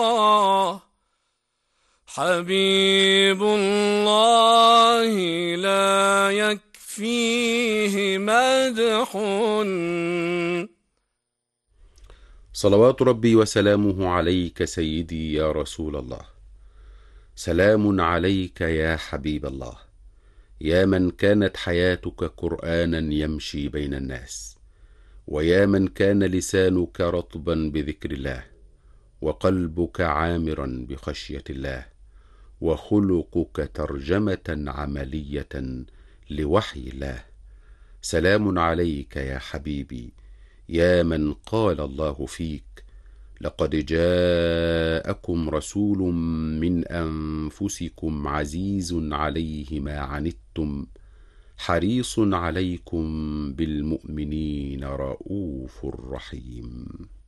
حبيب الله لا يكفيه مدح. صلوات ربي وسلامه عليك سيدي يا رسول الله. سلام عليك يا حبيب الله، يا من كانت حياتك قرآنا يمشي بين الناس، ويا من كان لسانك رطبا بذكر الله، وقلبك عامرا بخشية الله، وخلقك ترجمة عملية لوحي الله. سلام عليك يا حبيبي، يا من قال الله فيك: لقد جاءكم رسول من أنفسكم عزيز عليه ما عنتم حريص عليكم بالمؤمنين رؤوف رحيم.